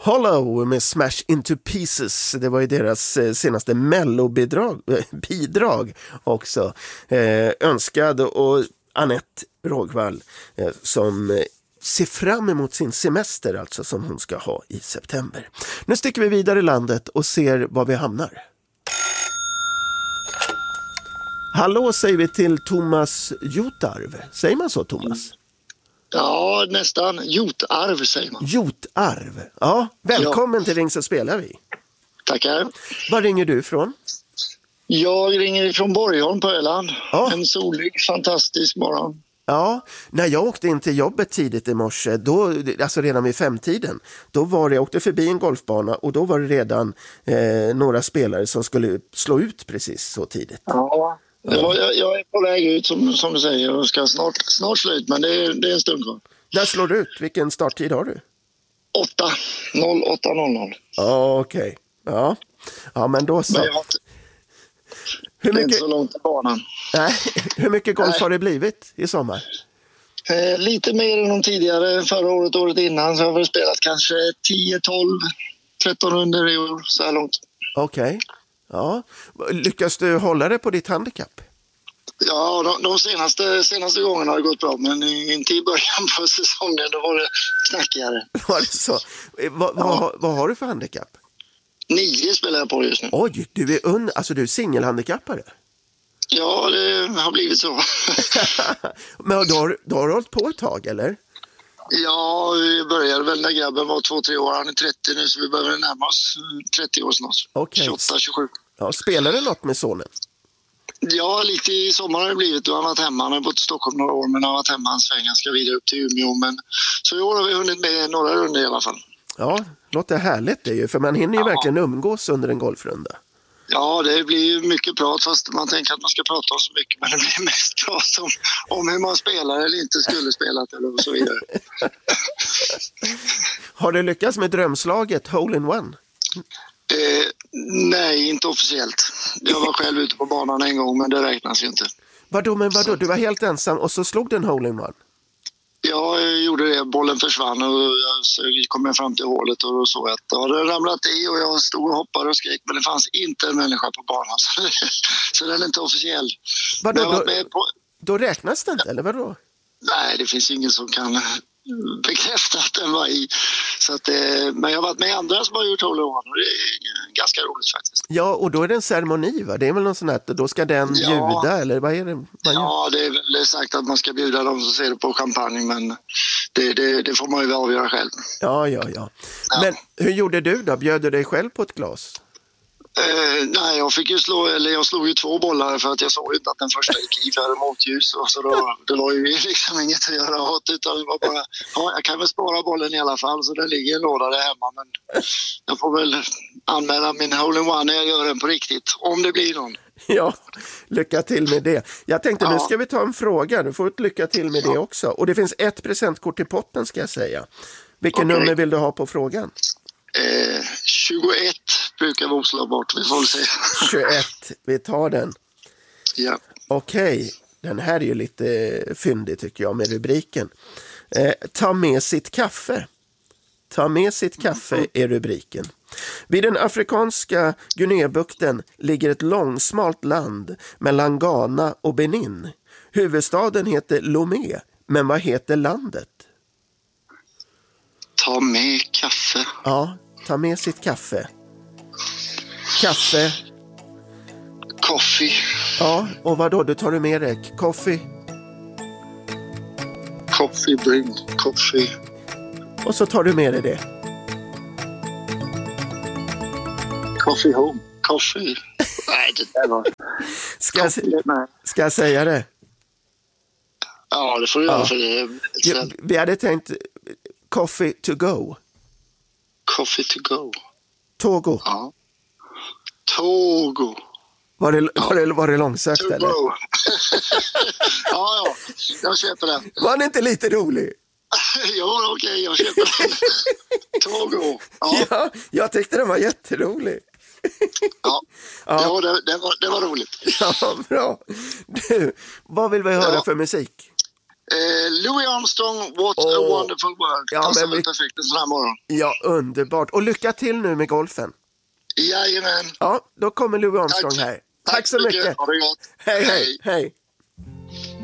Hollow med Smash Into Pieces. Det var ju deras senaste mellobidrag också. Önskad och Anette Rågvall som ser fram emot sin semester alltså som hon ska ha i september. Nu sticker vi vidare i landet och ser var vi hamnar. Hallå säger vi till Thomas Jotarv. Säger man så, Thomas? Ja, nästan. Jotarv säger man. Jotarv. Ja, välkommen till Ring så spelar vi. Tackar. Var ringer du ifrån? Jag ringer från Borgholm på Öland. Ja. En solig, fantastisk morgon. Ja, när jag åkte in till jobbet tidigt i morse, då, alltså redan vid 5-tiden, jag åkte förbi en golfbana och då var det redan några spelare som skulle slå ut precis så tidigt. Ja. Jag är på väg ut som du säger och ska snart slut, men det är en stund kvar. När slår du ut? Vilken starttid har du? 8:00. Ja, okej. Ja. Ja, men då så. Men Hur mycket... inte så långt till banan. Nej, hur mycket golf har det blivit i sommar? Lite mer än de tidigare. Förra året innan så har vi spelat kanske 10, 12, 13 runder i år så här långt. Okej. Ja. Lyckas du hålla det på ditt handikapp? Ja, de senaste gångerna har det gått bra, men inte i början på säsongen, då var det knackigare. Var det så? Vad har du för handikapp? 9 spelar jag på just nu. Oj, du är singelhandikappare? Ja, det har blivit så. Men då har du hållit på ett tag, eller? Ja, vi började väl när grabben var 2-3 år. Han är 30 nu, så vi börjar närma oss 30 år snart. Okay. 28-27. Ja, spelar du något med sonen? Ja, lite i sommar har det blivit. Då har han varit hemma. Han har bott i Stockholm några år, men han har varit hemma. Han svänger, ska vidare upp till Umeå. Men så i år har vi hunnit med några runder i alla fall. Ja, låter härligt det ju. För man hinner ju verkligen umgås under en golfrunda. Ja, det blir mycket prat, fast man tänker att man ska prata om så mycket, men det blir mest prat om hur man spelar eller inte skulle spelat eller så vidare. Har du lyckats med drömslaget Hole in One? Nej, inte officiellt. Jag var själv ute på banan en gång, men det räknas ju inte. Vadå? Du var helt ensam och så slog du en Hole in One? Jag gjorde det, bollen försvann och så kom jag fram till hålet och då såg jag att det hade ramlat i och jag stod och hoppade och skrek, men det fanns inte en människa på banan. Så den är inte officiell. Vadå? Då räknas det inte, eller vadå? Nej, det finns ingen som kan bekräfta att den var i. Så att, men jag har varit med andra som har gjort hole in one och det är ganska roligt faktiskt. Ja, och då är det en ceremoni, va? Det är väl någon sån här, då ska den bjuda, eller vad är det? Ja, det är väl sagt att man ska bjuda dem som ser det på champagne, men det får man ju avgöra själv. Ja. Men hur gjorde du då? Bjöd du dig själv på ett glas? Nej, jag slog ju 2 bollar för att jag såg inte att den första gick i för motljus, och så det var ju liksom inget att göra åt, utan det var bara, jag kan väl spara bollen i alla fall, så den ligger i en låda där hemma, men jag får väl anmäla min hole in one när jag gör den på riktigt, om det blir någon. Ja, lycka till med det. Jag tänkte nu ska vi ta en fråga, du får ett lycka till med det också. Och det finns ett presentkort i potten ska jag säga. Vilken nummer vill du ha på frågan? 21 brukar vara oslagbart, vi får väl se. 21, vi tar den. Ja. Okej, den här är ju lite fyndig tycker jag med rubriken. Ta med sitt kaffe. Ta med sitt kaffe är rubriken. Vid den afrikanska Guineabukten ligger ett långsmalt land mellan Ghana och Benin. Huvudstaden heter Lomé, men vad heter landet? Ta med kaffe. Ja, ta med sitt kaffe. Kaffe. Coffee. Ja, och vad då? Du tar du med dig? Coffee. Coffee, bring coffee. Och så tar du med dig det. Coffee home. Coffee. Nej, det där var... Ska jag säga det? Ja, det får du göra för det. Vi hade tänkt coffee to go. Coffee to go. Togo. Ja. Togo. Var det långsökt to eller? Go. Ja, jag köper den. Var det inte lite rolig? Jo, okej, jag köper den. Togo. Ja, jag tyckte den var jätterolig. Ja, det var roligt. Ja, bra. Du, vad vill vi höra för musik? Louis Armstrong, What a wonderful world. Ja, Passar men väl perfekt en sån här morgon. Ja, underbart. Och lycka till nu med golfen. Jajamän. Ja, då kommer Louis Armstrong här. Tack så mycket. Ha det gott. Hej.